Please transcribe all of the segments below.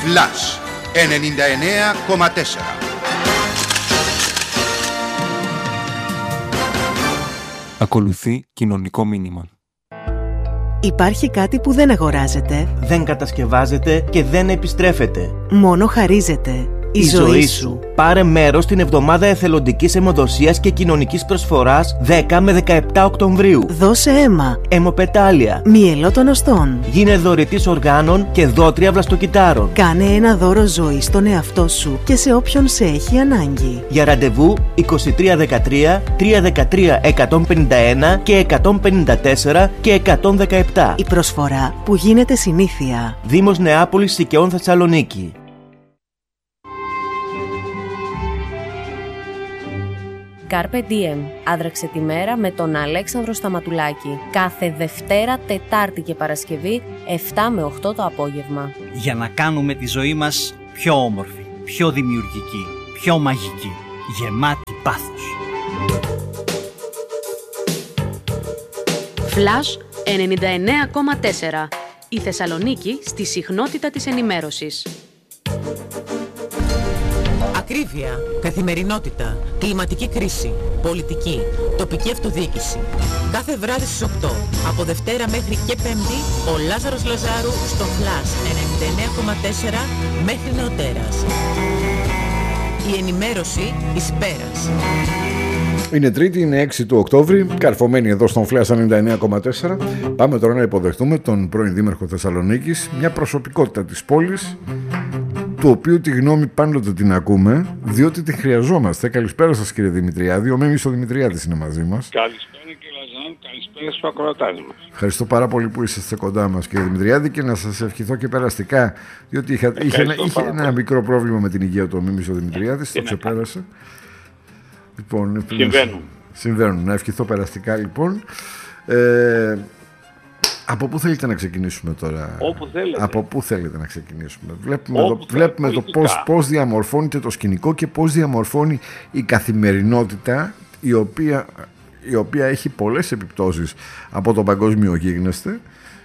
Flash 99,4. Ακολουθεί κοινωνικό μήνυμα. Υπάρχει κάτι που δεν αγοράζεται, δεν κατασκευάζεται και δεν επιστρέφεται. μόνο χαρίζεται. Η ζωή σου. Πάρε μέρος στην εβδομάδα εθελοντικής αιμοδοσίας και κοινωνικής προσφοράς 10 με 17 Οκτωβρίου. Δώσε αίμα. Αιμοπετάλια. Μυελό των οστών. Γίνε δωρητής οργάνων και δότρια βλαστοκυτάρων. Κάνε ένα δώρο ζωής στον εαυτό σου και σε όποιον σε έχει ανάγκη. Για ραντεβού 2313 313 151 και 154 και 117. Η προσφορά που γίνεται συνήθεια. Δήμος Νεάπολης Σικαιών Θεσσαλονίκη. Carpe Diem. Άδραξε τη μέρα με τον Αλέξανδρο Σταματουλάκη. Κάθε Δευτέρα, Τετάρτη και Παρασκευή, 7 με 8 το απόγευμα. Για να κάνουμε τη ζωή μας πιο όμορφη, πιο δημιουργική, πιο μαγική, γεμάτη πάθος. Flash 99,4. Η Θεσσαλονίκη στη συχνότητα της ενημέρωσης. Ακρίβεια, καθημερινότητα, κλιματική κρίση, πολιτική, τοπική αυτοδιοίκηση. Κάθε βράδυ στις 8, από Δευτέρα μέχρι και Πέμπτη, ο Λάζαρος Λαζάρου στο Flash 99,4 μέχρι νεοτέρας. Η ενημέρωση εις πέρας. Είναι Τρίτη, είναι 6 του Οκτώβρη, καρφωμένοι εδώ στον Flash 99,4. Πάμε τώρα να υποδεχτούμε τον πρώην Δήμαρχο Θεσσαλονίκης, μια προσωπικότητα της πόλης, του οποίου τη γνώμη πάντοτε την ακούμε, διότι τη χρειαζόμαστε. Καλησπέρα σας, κύριε Δημητριάδη. Ο Μίμης ο Δημητριάδης είναι μαζί μας. Καλησπέρα, κύριε Λαζάνου, καλησπέρα στους ακροατές μας. Ευχαριστώ πάρα πολύ που είσαστε κοντά μας, κύριε Δημητριάδη, και να σας ευχηθώ και περαστικά, διότι είχε ένα μικρό πρόβλημα με την υγεία του ο Μίμης ο Δημητριάδης, το ξεπέρασε. Λοιπόν, συμβαίνουν. Να ευχηθώ περαστικά, λοιπόν. Από πού θέλετε να ξεκινήσουμε τώρα? Όπου θέλετε. Από πού θέλετε να ξεκινήσουμε? Βλέπουμε το πώς διαμορφώνεται το σκηνικό και πώς διαμορφώνει η καθημερινότητα, η οποία έχει πολλές επιπτώσεις από το παγκόσμιο γίγνεσθε,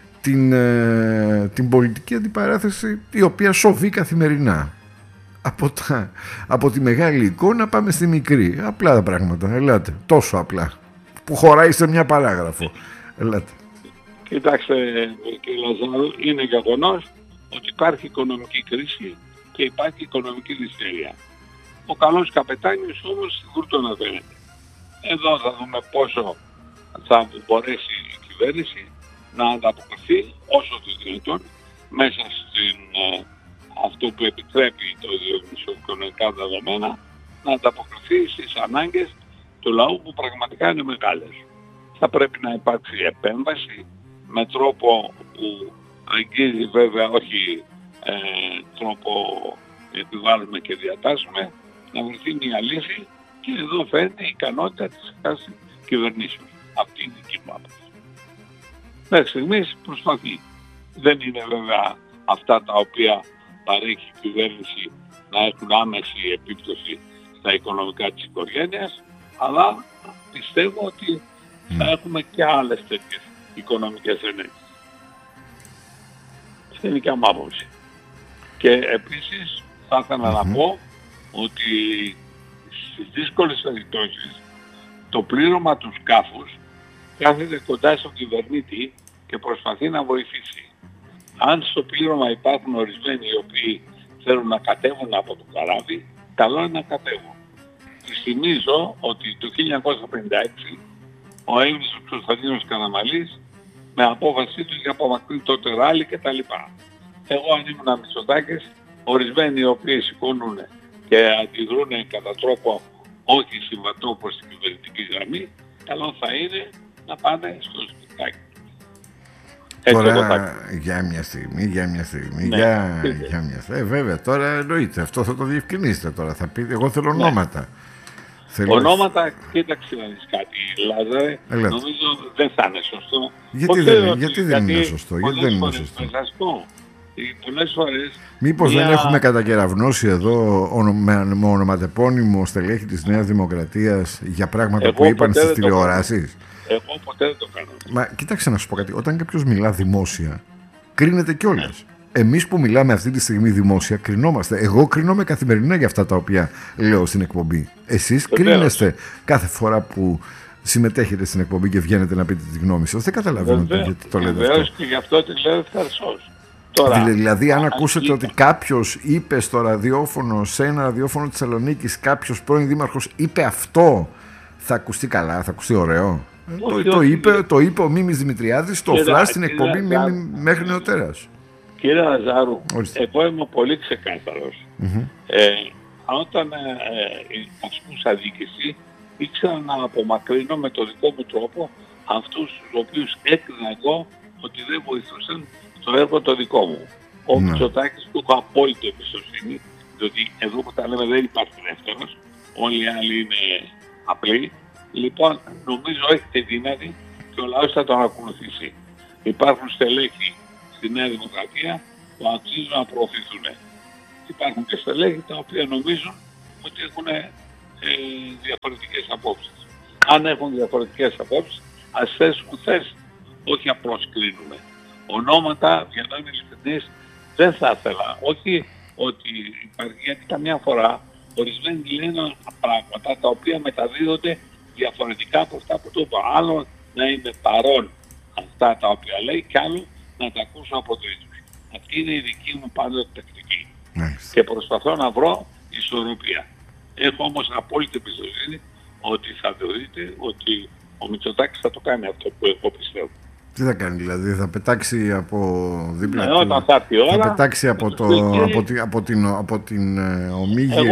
την πολιτική αντιπαράθεση, η οποία σοβεί καθημερινά. Από τη μεγάλη εικόνα πάμε στη μικρή. Απλά τα πράγματα. Ελάτε. Τόσο απλά. Που χωράει σε μια παράγραφο. Ελάτε. Κοιτάξτε, κύριε Λαζάρου, είναι γεγονός ότι υπάρχει οικονομική κρίση και υπάρχει οικονομική δυστερία. Ο καλός καπετάνιος όμως γουρτώνα φαίνεται. Εδώ θα δούμε πόσο θα μπορέσει η κυβέρνηση να ανταποκριθεί όσο το δυνατόν μέσα στην αυτό που επιτρέπει το οικονομικά δεδομένα, να ανταποκριθεί στις ανάγκες του λαού που πραγματικά είναι μεγάλες. Θα πρέπει να υπάρξει επέμβαση με τρόπο που αγγίζει, βέβαια όχι τρόπο επιβάλλουμε και διατάσσουμε, να βρεθεί μια λύση, και εδώ φαίνεται η ικανότητα της κάθε κυβερνήσεως. Αυτή είναι η δική μου άποψη. Μέχρι στιγμής προσπαθεί. Δεν είναι βέβαια αυτά τα οποία παρέχει η κυβέρνηση να έχουν άμεση επίπτωση στα οικονομικά της οικογένειας, αλλά πιστεύω ότι θα έχουμε και άλλες τέτοιες οικονομικές ενέργειες. Αυτή είναι η δικιά μου άποψη. Και επίσης θα ήθελα να πω ότι στις δύσκολες περιπτώσεις το πλήρωμα του σκάφους κάθεται κοντά στον κυβερνήτη και προσπαθεί να βοηθήσει. Αν στο πλήρωμα υπάρχουν ορισμένοι οι οποίοι θέλουν να κατέβουν από το καράβι, καλό είναι να κατέβουν. Της θυμίζω ότι το 1956 ο Έλληνας Κωνσταντίνος Καραμαλής με απόφασή του είχε απομακρύνει το τεράλι κτλ. Εγώ αν ήμουν Μητσοτάκης, ορισμένοι οι οποίοι σηκώνουν και αντιδρούν κατά τρόπο όχι συμβατό προς την κυβερνητική γραμμή, καλό θα είναι να πάνε στο σπιτάκι. Τώρα για μια στιγμή, βέβαια τώρα εννοείται, αυτό θα το διευκρινίσετε τώρα, θα πείτε, εγώ θέλω ονόματα. Ονόματα, κοίταξε να δεις κάτι, Λάζαρε, νομίζω δεν θα είναι σωστό. Γιατί δεν είναι σωστό, πολλές φορές... Μήπως δεν έχουμε κατακεραυνώσει εδώ με ονοματεπώνυμο στελέχη της Νέας Δημοκρατίας για πράγματα που είπαν στις τηλεοράσεις? Εγώ ποτέ δεν το κάνω. Μα κοίταξε να σου πω κάτι, όταν κάποιος μιλά δημόσια, κρίνεται κιόλας. Εμείς που μιλάμε αυτή τη στιγμή δημόσια κρινόμαστε. Εγώ κρίνομαι καθημερινά για αυτά τα οποία λέω στην εκπομπή. Εσείς κρίνεστε κάθε φορά που συμμετέχετε στην εκπομπή και βγαίνετε να πείτε τη γνώμη σας. Δεν καταλαβαίνω γιατί το λέτε αυτό. Και γι' αυτό τη λέω ευχαριστώς. Δηλαδή, αν ακούσετε ότι κάποιος είπε στο ραδιόφωνο, σε ένα ραδιόφωνο της Θεσσαλονίκης, κάποιος πρώην δήμαρχος είπε αυτό, θα ακουστεί καλά, θα ακουστεί ωραίο. Το είπε ο Μίμης Δημητριάδης στο φλάς στην εκπομπή μέχρι νεοτέρας. Κύριε Λαζάρου, εγώ είμαι πολύ ξεκάθαρος. Όταν ασκούσα διοίκηση, ήξερα να απομακρύνω με το δικό μου τρόπο αυτούς τους οποίους έκρινα εγώ ότι δεν βοηθούσαν το έργο το δικό μου. Ο Μητσοτάκης του έχω απόλυτη εμπιστοσύνη, διότι εδώ που τα λέμε δεν υπάρχει δεύτερος, όλοι οι άλλοι είναι απλοί. Λοιπόν, νομίζω έχετε δύναμη και ο λαός θα τον ακολουθήσει. Υπάρχουν στελέχη στη Νέα Δημοκρατία που αξίζουν να προωθηθούν. Υπάρχουν και στελέχη τα οποία νομίζουν ότι έχουν διαφορετικές απόψεις. Αν έχουν διαφορετικές απόψεις, ας θέσουν θέση, όχι απλώς κρίνουμε. Ονόματα, για να είμαι ειλικρινής, δεν θα ήθελα. Όχι ότι υπάρχει, γιατί καμιά φορά ορισμένοι λένε πράγματα τα οποία μεταδίδονται διαφορετικά από αυτά που το είπα. Άλλο να είμαι παρόν αυτά τα οποία λέει και άλλο να τα ακούσω από τρίτους. Αυτή είναι η δική μου πάντοτε τακτική. Και προσπαθώ να βρω ισορροπία. Έχω όμως απόλυτη εμπιστοσύνη ότι θα δείτε ότι ο Μητσοτάκης θα το κάνει αυτό που εγώ πιστεύω. Τι θα κάνει δηλαδή, θα πετάξει από δίπλα του, όταν θα έρθει η ώρα, θα πετάξει από την ομίγυρη,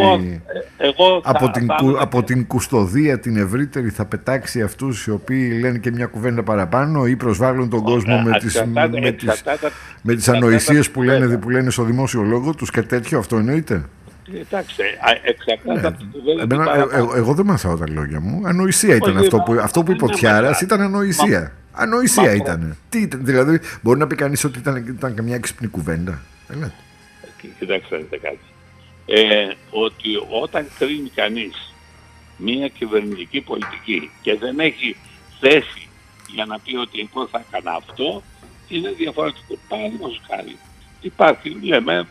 από την κουστοδία την ευρύτερη, θα πετάξει αυτούς οι οποίοι λένε και μια κουβέντα παραπάνω ή προσβάλλουν τον κόσμο με τις ανοησίες που λένε στο δημόσιο λόγο τους και τέτοιο, αυτό εννοείται. Κοιτάξτε, εξαρτάται από την κουβέντα. Εγώ δεν μαθάω τα λόγια μου. Ανοησία ήταν αυτό που είπε ο Τιάρας, ήταν ανοησία. Ανοησία ήταν. Τι ήταν, δηλαδή, μπορεί να πει κανείς ότι ήταν καμιά έξυπνη κουβέντα. Κοιτάξτε, δείτε κάτι. Ότι όταν κρίνει κανείς μια κυβερνητική πολιτική και δεν έχει θέση για να πει ότι εγώ θα έκανα αυτό, είναι διαφορετικό. Παραδείγματος χάρη. Υπάρχει, λέμε,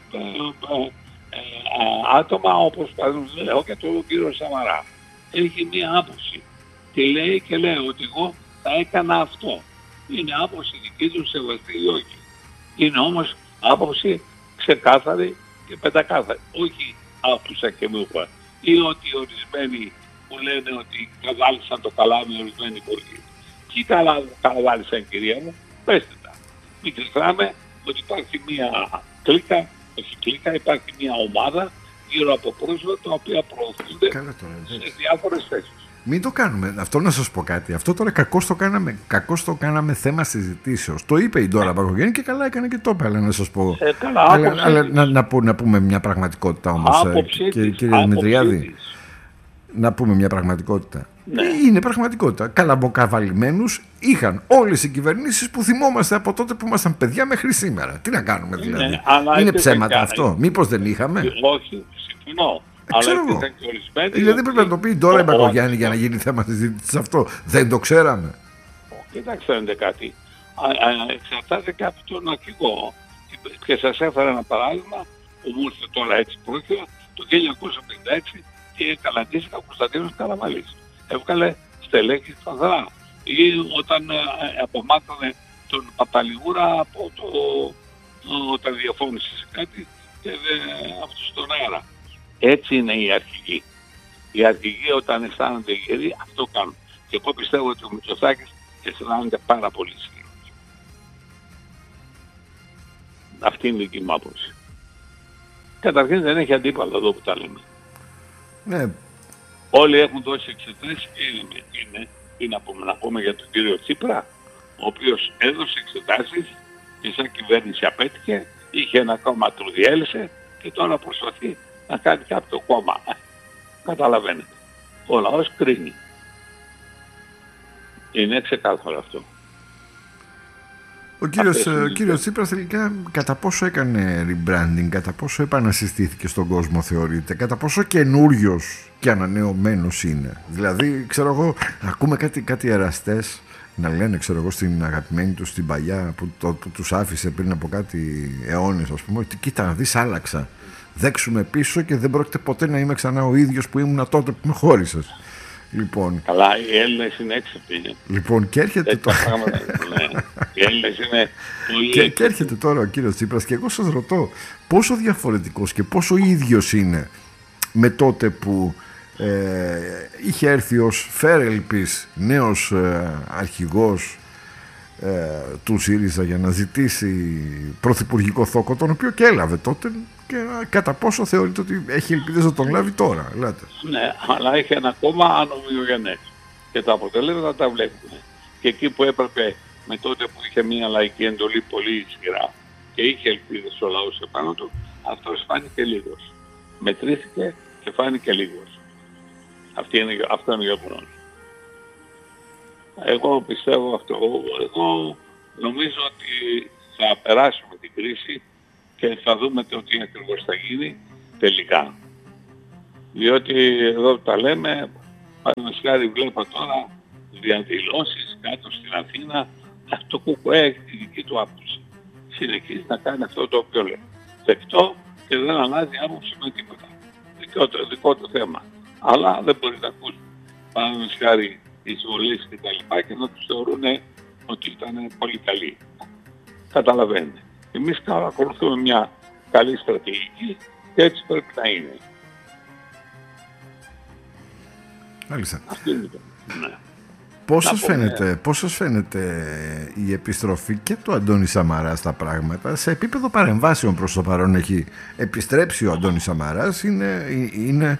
άτομα όπως παραδείγματος λέω και τον κύριο Σαμαρά. Έχει μια άποψη. Και λέει ότι εγώ θα έκανα αυτό. Είναι άποψη δική του, σεβαστή ή όχι. Είναι όμως άποψη ξεκάθαρη και πεντακάθαρη. Όχι άκουσα και μου είπα. Ή ότι ορισμένοι που λένε ότι καβάλισαν το καλάμι ορισμένοι υπουργοί. Τι καβάλισαν, κυρία μου, πέστε τα. Μην ξεχνάμε ότι υπάρχει μια κλίκα, υπάρχει μια ομάδα γύρω από πρόσωπα τα οποία προωθούνται σε διάφορες θέσεις. Μην το κάνουμε. Αυτό να σας πω κάτι. Αυτό τώρα κακώς το κάναμε θέμα συζητήσεως. Το είπε η Ντόρα Μπακογιάννη και καλά έκανε και το είπε. Αλλά να σας πω. Να πούμε μια πραγματικότητα όμως, κύριε Δημητριάδη. Να πούμε μια πραγματικότητα. Ναι. Είναι πραγματικότητα. Καλαμποκαβαλημένους είχαν όλες οι κυβερνήσεις που θυμόμαστε από τότε που ήμασταν παιδιά μέχρι σήμερα. Τι να κάνουμε δηλαδή. Είναι ψέματα αυτό. Μήπως δεν είχαμε. Όχι, συμφωνώ. Ξέρω εγώ. Δηλαδή πρέπει να το πει τώρα η Μπακογιάννη για να γίνει θέμα συζήτησης αυτό. Δεν το ξέραμε. Κοιτάξτε κάτι. Εξαρτάται και από τον αρχηγό. Και σας έφερα ένα παράδειγμα που μου ήρθε τώρα έτσι πρόχειρα το 1956 και καλαντίστηκα ο Κωνσταντίνος Καραμαλής. Έβγαλε στελέχη σταθερά. Ή όταν απομάκρυνε τον Παπαλιγούρα από όταν διαφώνησε σε κάτι και αυτός στον αέρα. Έτσι είναι οι αρχηγοί. Οι αρχηγοί όταν αισθάνονται γεροί αυτό κάνουν. Και εγώ πιστεύω ότι ο Μητσοτάκης αισθάνεται πάρα πολύ σκληρός. Αυτή είναι η δική μου άποψη. Καταρχήν δεν έχει αντίπαλο εδώ που τα λέμε. Ναι. Όλοι έχουν δώσει εξετάσεις και να πούμε για τον κύριο Τσίπρα, ο οποίος έδωσε εξετάσεις και σαν κυβέρνηση απέτυχε, είχε ένα κόμμα του διέλυσε και τώρα προσπαθεί να κάνει κάποιο κόμμα. Καταλαβαίνετε. Ο λαός κρίνει. Είναι ξεκάθαρο αυτό. Ο κύριος Τσίπρας τελικά κατά πόσο έκανε rebranding, κατά πόσο επανασυστήθηκε στον κόσμο θεωρείται, κατά πόσο καινούριος και ανανεωμένος είναι. Δηλαδή, ξέρω εγώ, ακούμε κάτι εραστές να λένε, ξέρω εγώ, στην αγαπημένη τους την παλιά που τους άφησε πριν από κάτι αιώνες, ας πούμε, ότι κοίτα να δεις, άλλαξα. Δέξουμε πίσω και δεν πρόκειται ποτέ να είμαι ξανά ο ίδιος που ήμουν τότε που με χώρισες. Λοιπόν, καλά, οι Έλληνες είναι έξυπνοι. Λοιπόν, και έρχεται τώρα. Οι Έλληνες είναι πολύ και έρχεται τώρα ο κύριος Τσίπρας και εγώ σας ρωτώ πόσο διαφορετικός και πόσο ίδιος είναι με τότε που είχε έρθει ως φέρελπης νέος αρχηγός του ΣΥΡΙΖΑ για να ζητήσει πρωθυπουργικό θόκο, τον οποίο και έλαβε τότε, και κατά πόσο θεωρείτε ότι έχει ελπίδες να τον λάβει τώρα, λέτε. Ναι, αλλά έχει ένα κόμμα ανομοιογενές και τα αποτελέσματα τα βλέπουμε. Και εκεί που έπρεπε, με τότε που είχε μια λαϊκή εντολή πολύ ισχυρά και είχε ελπίδες ο λαός επάνω του, αυτός φάνηκε λίγος. Μετρήθηκε και φάνηκε λίγος. Αυτό είναι γεγονός. Εγώ πιστεύω αυτό. Εγώ νομίζω ότι θα περάσουμε την κρίση και θα δούμε το τι ακριβώς θα γίνει τελικά. Διότι εδώ τα λέμε, παραδείγματος χάρη βλέπω τώρα διαδηλώσεις κάτω στην Αθήνα, το ΚΚΕ έχει τη δική του άποψη. Συνεχίζει να κάνει αυτό το οποίο λέει. Δεκτό και δεν αλλάζει άποψη με τίποτα. Δικό του θέμα. Αλλά δεν μπορεί να ακούσει, παραδείγματος χάρη, εισβολές και τα λοιπά και να τους θεωρούν ότι ήταν πολύ καλοί. Καταλαβαίνετε. Εμείς ακολουθούμε μια καλή στρατηγική και έτσι πρέπει να είναι. Μάλιστα. Αυτή είναι το. Ναι. Πώς σας φαίνεται η επιστροφή και του Αντώνη Σαμαρά στα πράγματα? Σε επίπεδο παρεμβάσεων προς το παρόν έχει επιστρέψει ο Αντώνης Σαμαράς. Είναι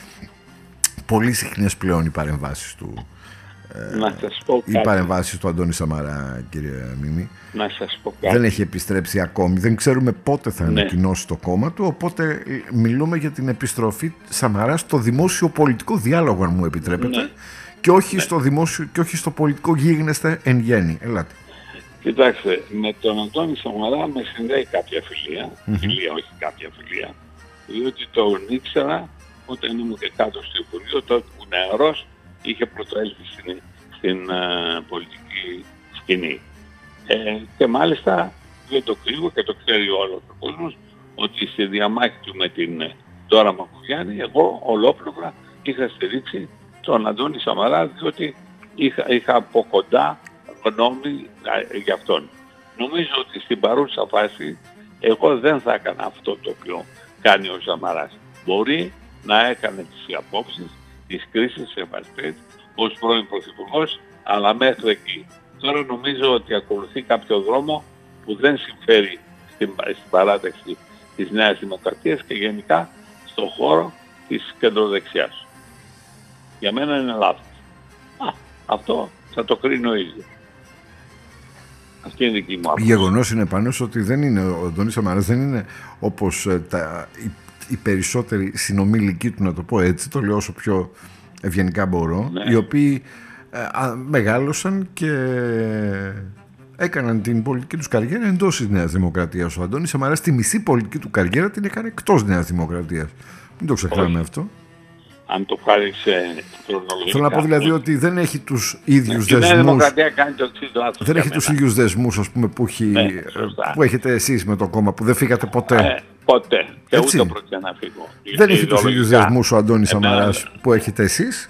πολύ συχνές πλέον οι παρεμβάσεις του. Να σας πω οι παρεμβάσεις του Αντώνη Σαμαρά, κύριε Μίμη. Να σας πω κάτι. Δεν έχει επιστρέψει ακόμη. Δεν ξέρουμε πότε θα ανακοινώσει το κόμμα του. Οπότε μιλούμε για την επιστροφή Σαμαρά στο δημόσιο πολιτικό διάλογο, αν μου επιτρέπετε. Ναι. Και όχι στο δημόσιο και όχι στο πολιτικό γίγνεσθε εν γέννη. Ελάτε. Κοιτάξτε, με τον Αντώνη Σαμαρά με συνδέει κάποια φιλία. Φιλία, όχι κάποια φιλία. Διότι τον ήξερα όταν ήμουν και κάτω στο Υπουργείο, τότε που νεαρός είχε πρωτοέλθει στην πολιτική σκηνή. Και μάλιστα δεν το κρύβω και το ξέρει όλος ο κόσμος ότι στη διαμάχη του με την Ντόρα Μακοβιάννη εγώ ολόπλευρα είχα στηρίξει τον Αντώνη Σαμαρά, διότι είχα από κοντά γνώμη για αυτόν. Νομίζω ότι στην παρούσα φάση εγώ δεν θα έκανα αυτό το οποίο κάνει ο Σαμαράς. Μπορεί να έκανε τις απόψεις, τις κρίσεις σεβαστές ως πρώην Πρωθυπουργός, αλλά μέχρι εκεί. Τώρα νομίζω ότι ακολουθεί κάποιο δρόμο που δεν συμφέρει στην παράταξη της Νέας Δημοκρατίας και γενικά στον χώρο της κεντροδεξιάς. Για μένα είναι λάθος. Αυτό θα το κρίνω ο ίδιος. Αυτή είναι δική μου άποψη. Γεγονός είναι πάνω ότι δεν είναι, ο Αντώνης Σαμαράς δεν είναι όπως οι περισσότεροι συνομιλικοί του, να το πω έτσι, το λέω όσο πιο ευγενικά μπορώ, ναι, οι οποίοι μεγάλωσαν και έκαναν την πολιτική τους καριέρα εντός της Νέας Δημοκρατίας. Ο Αντώνης Σαμαράς τη μισή πολιτική του καριέρα την έκανε εκτός Νέας Δημοκρατίας. Μην το ξεχνάμε αυτό. Αν το πάρεις χρονολογικά. Θέλω να πω δηλαδή ότι δεν έχει τους ίδιους δεσμούς. Η Νέα Δημοκρατία κάνει το εξής λάθος. Δεν έχει τους ίδιους δεσμούς, ας πούμε, που έχετε εσείς με το κόμμα, που δεν φύγατε ποτέ. Ποτέ. Και έτσι, ούτε πρόκειται να φύγω. Δεν έχει τους ίδιους δεσμούς ο Αντώνης Σαμαράς που έχετε εσείς.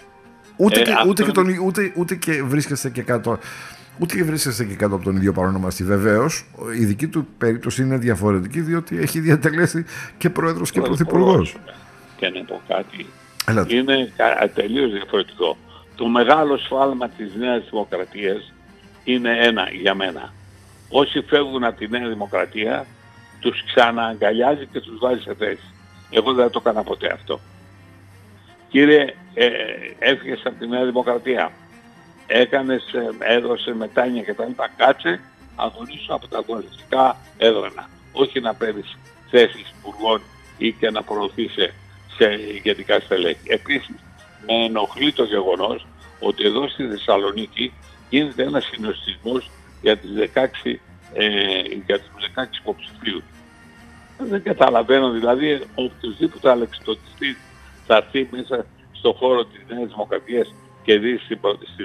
Ούτε και βρίσκεστε και κάτω. Ούτε και βρίσκεστε και κάτω από τον ίδιο παρονομαστή. Βεβαίως, η δική του περίπτωση είναι διαφορετική, διότι έχει διατελέσει και πρόεδρος και πρωθυπουργός. Και να πω κάτι. Είναι τελείως διαφορετικό. Το μεγάλο σφάλμα της Νέας Δημοκρατίας είναι ένα για μένα. Όσοι φεύγουν από τη Νέα Δημοκρατία, τους ξανααγκαλιάζει και τους βάζει σε θέση. Εγώ δεν το έκανα ποτέ αυτό. Κύριε, έφυγες από τη Νέα Δημοκρατία. Έδωσε μετάνια και τα λοιπά. Κάτσε, αγωνίσου από τα βουλευτικά έδρανα. Όχι να παίρνεις θέσεις υπουργών ή και να προωθείς σε ηγετικά στελέχη. Επίσης, με ενοχλεί το γεγονός ότι εδώ στη Θεσσαλονίκη γίνεται ένας συνοστισμός για τους 16 υποψηφίους. Δεν καταλαβαίνω, δηλαδή, οποιοδήποτε αλεξιτοτιστής θα έρθει μέσα στον χώρο της Νέας Δημοκρατίας και δει στην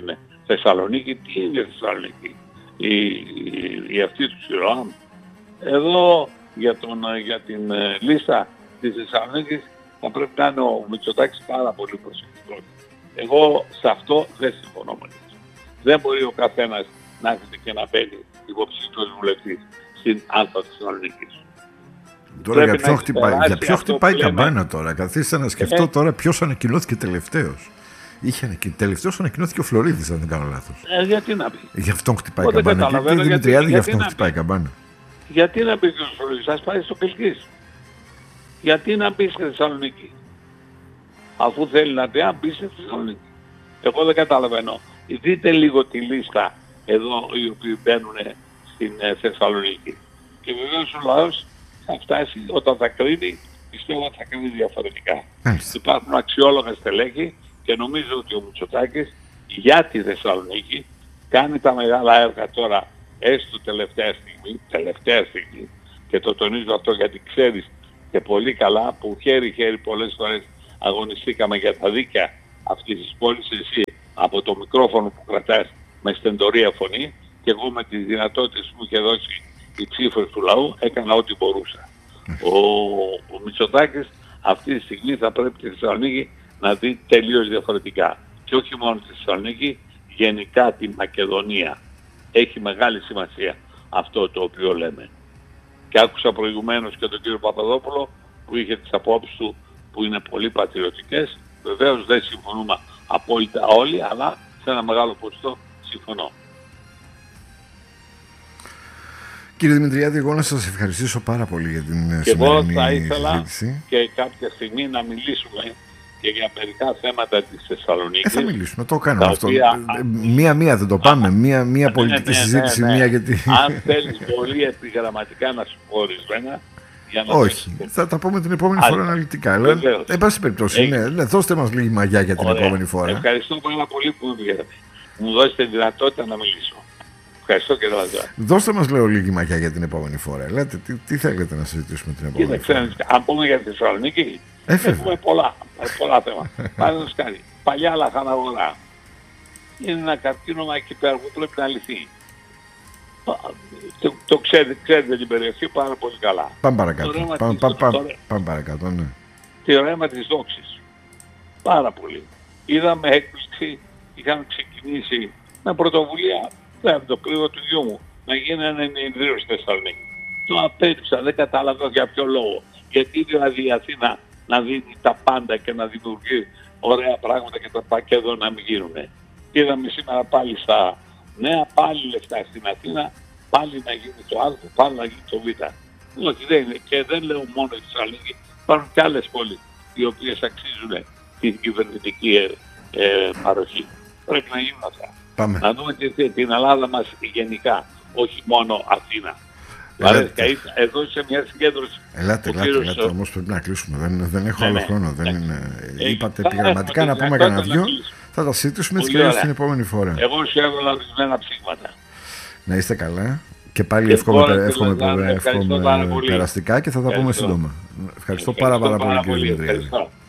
Θεσσαλονίκη, τι είναι Θεσσαλονίκη? Η αυτή του ΣΥΡΟΑΜ. Εδώ για την λίστα της Θεσσαλονίκης θα πρέπει να είναι ο Μητσοτάκης πάρα πολύ προσεκτικός. Εγώ σε αυτό δεν συμφωνώ μαζί του. Δεν μπορεί ο καθένας να έρχεται και να μπαίνει υποψήφιος βουλευτής στην Αλφα Θεσσαλονίκης. Τώρα για ποιο χτυπάει η καμπάνα τώρα? Καθίστε να σκεφτώ τώρα ποιος ανακοινώθηκε τελευταίος. Τελευταίος ανακοινώθηκε ο Φλωρίδης, αν δεν κάνω λάθος. Γιατί να πει? Γι' αυτόν χτυπάει η καμπάνα. Και η Δημητριάδη γι' αυτόν χτυπάει η καμπάνα. Γιατί να πει και ο Φλωρίδης? Ας πάει στο Κελκής. Γιατί να μπει στη Θεσσαλονίκη? Αφού θέλει να μπει στη Θεσσαλονίκη. Εγώ δεν καταλαβαίνω. Δείτε λίγο τη λίστα εδώ οι οποίοι μπαίνουν στην Θεσσαλονίκη. Και βεβαίως ο λαός θα φτάσει όταν θα κρίνει, πιστεύω ότι θα κρίνει διαφορετικά. Υπάρχουν αξιόλογα στελέχη και νομίζω ότι ο Μητσοτάκης για τη Θεσσαλονίκη κάνει τα μεγάλα έργα τώρα, έστω τελευταία στιγμή, και το τονίζω αυτό γιατί ξέρεις και πολύ καλά που χέρι-χέρι πολλές φορές αγωνιστήκαμε για τα δίκαια αυτής της πόλης, εσύ από το μικρόφωνο που κρατάς με στεντορία φωνή και εγώ με τις δυνατότητες που μου είχε δώσει η ψήφος του λαού έκανα ό,τι μπορούσα. Ο Μητσοτάκης αυτή τη στιγμή θα πρέπει τη Θεσσαλονίκη να δει τελείως διαφορετικά. Και όχι μόνο τη Θεσσαλονίκη, γενικά τη Μακεδονία. Έχει μεγάλη σημασία αυτό το οποίο λέμε. Και άκουσα προηγουμένως και τον κύριο Παπαδόπουλο που είχε τις απόψεις του που είναι πολύ πατριωτικές. Βεβαίως δεν συμφωνούμε απόλυτα όλοι, αλλά σε ένα μεγάλο ποσοστό συμφωνώ. Κύριε Δημητριάδη, εγώ να σας ευχαριστήσω πάρα πολύ για την σημερινή συζήτηση. Και εγώ θα ήθελα συζήτηση. Και κάποια στιγμή να μιλήσουμε και για μερικά θέματα της Θεσσαλονίκης. Θα μιλήσουμε, το κάνουμε αυτό. Μία-μία δεν το πάμε. Μία πολιτική συζήτηση, μία γιατί. Αν θέλεις πολύ επιγραμματικά να σου πω ορισμένα. Όχι, θα τα πούμε την επόμενη φορά αναλυτικά. Εν πάση περιπτώσει, δώστε μας λίγη μαγιά για την επόμενη φορά. Ευχαριστώ πάρα πολύ που μου δώσετε δυνατότητα να μιλήσω. Ευχαριστώ και τώρα. Δώστε μας, λέω, λίγη μαγιά για την επόμενη φορά. Λέτε, τι θέλετε να συζητήσουμε την επόμενη φορά? Αν πούμε για τη Θεσσαλονίκη, έχουμε πολλά θέματα. Παραδείγματος χάρη, παλιά λαχαναγορά. Είναι ένα καρκίνωμα εκεί πέρα που πρέπει να λυθεί. Το ξέρετε την περιοχή πάρα πολύ καλά. Πάμε παρακάτω. Ναι. Το ρέμα της Δόξης. Πάρα πολύ. Είδαμε έκπληξη, είχαν ξεκινήσει με πρωτοβουλία, το κρύο του γιού μου, να γίνει ένα ενιδρύο στη Θεσσαλονίκη. Το απέριψα, δεν κατάλαβα για ποιο λόγο. Γιατί δηλαδή η Αθήνα να δίνει τα πάντα και να δημιουργεί ωραία πράγματα και τα πακέτο να μην γίνουν. Είδαμε σήμερα πάλι στα νέα, πάλι λεφτά στην Αθήνα, πάλι να γίνει το Α, πάλι να γίνει το Β. Όχι, δεν είναι. Και δεν λέω μόνο η Θεσσαλονίκη, υπάρχουν και άλλες πόλεις οι οποίες αξίζουν την κυβερνητική παροχή. Πρέπει να γίνουν αυτά. Πάμε. Να δούμε και την Ελλάδα μας γενικά, όχι μόνο Αθήνα. Εδώ σε μια συγκέντρωση. Ελάτε, όμως πρέπει να κλείσουμε. Δεν έχω άλλο χρόνο. Είπατε επιγραμματικά να πούμε κανένα δυο. Θα τα συζητήσουμε έτσι και την επόμενη φορά. Εγώ σου έβαλα ορισμένα ψήγματα. Να είστε καλά. Και πάλι εύχομαι περαστικά και θα τα πούμε σύντομα. Ευχαριστώ πάρα πολύ, κύριε Δημητριάδη.